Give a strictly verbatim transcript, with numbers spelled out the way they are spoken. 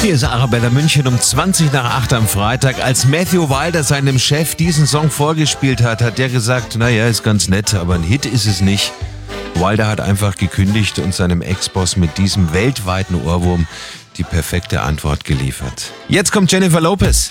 Hier ist Arabella München um zwanzig nach acht am Freitag. Als Matthew Wilder seinem Chef diesen Song vorgespielt hat, hat der gesagt, naja, ist ganz nett, aber ein Hit ist es nicht. Wilder hat einfach gekündigt und seinem Ex-Boss mit diesem weltweiten Ohrwurm die perfekte Antwort geliefert. Jetzt kommt Jennifer Lopez.